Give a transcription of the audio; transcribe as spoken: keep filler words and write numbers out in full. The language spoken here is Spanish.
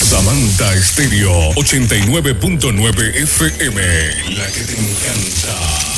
Samantha Estéreo ochenta y nueve punto nueve F M, la que te encanta.